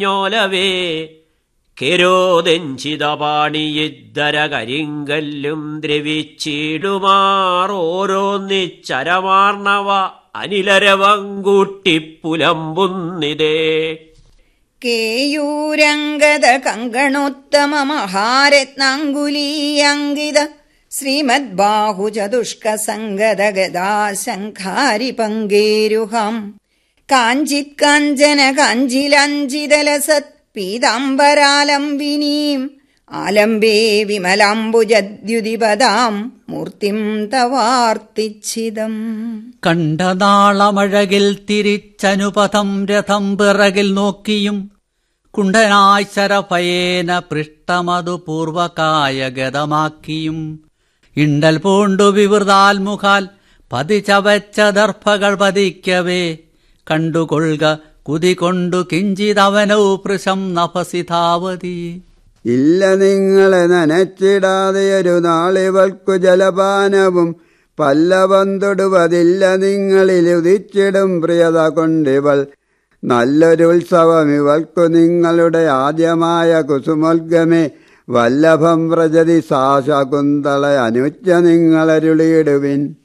ഞ്ഞോലവേ കേരോദഞ്ചിതപാണിയിദ്ധര കരിങ്കല്ലും ദ്രവിച്ചിടുമാറോരോന്നിച്ചരമാർണവ അനിലരവങ്കൂട്ടിപ്പുലമ്പുന്നിതേ. കേയൂരംഗത കങ്കണോത്തമ മഹാരത്നാങ്കുലീയങ്കിത ശ്രീമദ് ബാഹുചതുഷ്ക സംഗത ഗദാശങ്കാരി പങ്കേരുഹാം കാഞ്ചിത് കാഞ്ചന കാഞ്ചിലഞ്ചിതലസത് പീതാംബരാലംബിനീം ആലംബേ വിമലാംബുജദ്യുതിപദാം മൂർത്തിം തവാർത്തിച്ഛിതം. കണ്ടനാളമഴകിൽ തിരിച്ചനുപഥം രഥം പിറകിൽ നോക്കിയും കുണ്ടനായി ശരഭയേന പൃഷ്ടമതു പൂർവകായ ഗതമാക്കിയും ഇണ്ടൽ പൂണ്ടു വിവൃതാൽമുഖാൽ പതിച്ചവച്ച ദർഭകൾ പതിക്കവേ കണ്ടുകൊള്ളുക കുതികൊണ്ടു കിഞ്ചിതവനൗ പൃശം നഭസിധാവതി. ഇല്ല നിങ്ങളെ നനച്ചിടാതെ ഒരു നാളിവൾക്കു ജലപാനവും പല്ലവം തൊടുവതില്ല നിങ്ങളിൽ ഉദിച്ചിടും പ്രിയത കൊണ്ടിവൾ. നല്ലൊരു ഉത്സവം ഇവൾക്കു നിങ്ങളുടെ ആദ്യമായ കുസുമോൽഗമേ വല്ലഭം വ്രജതി സാ ശകുന്തള അനുജ്ഞ നിങ്ങളരുളിയിടുവിൻ.